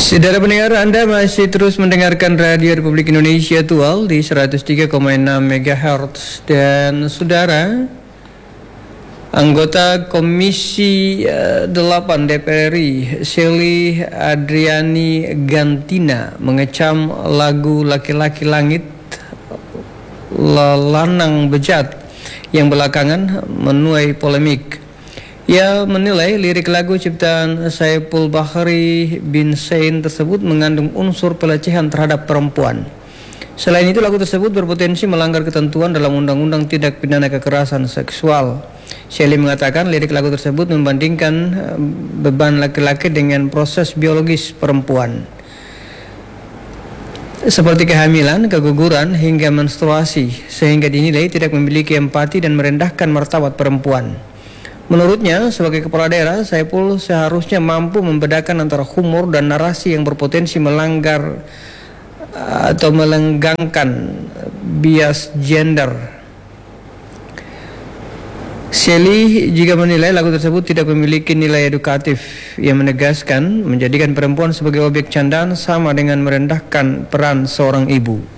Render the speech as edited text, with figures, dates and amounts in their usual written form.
Saudara pendengar, Anda masih terus mendengarkan Radio Republik Indonesia Tual di 103,6 MHz. Dan saudara, anggota Komisi 8 DPR RI Shelly Adriani Gantina mengecam lagu Laki-Laki Langit Lanang Bejat yang belakangan menuai polemik. Ia menilai lirik lagu ciptaan Saipul Bahri bin Sain tersebut mengandung unsur pelecehan terhadap perempuan. Selain itu, lagu tersebut berpotensi melanggar ketentuan dalam Undang-Undang Tindak Pidana Kekerasan Seksual. Shelly mengatakan lirik lagu tersebut membandingkan beban laki-laki dengan proses biologis perempuan, seperti kehamilan, keguguran, hingga menstruasi, sehingga dinilai tidak memiliki empati dan merendahkan martabat perempuan. Menurutnya, sebagai kepala daerah, Saipul seharusnya mampu membedakan antara humor dan narasi yang berpotensi melanggar atau melenggangkan bias gender. Shelly juga menilai lagu tersebut tidak memiliki nilai edukatif. Ia menegaskan menjadikan perempuan sebagai objek candaan sama dengan merendahkan peran seorang ibu.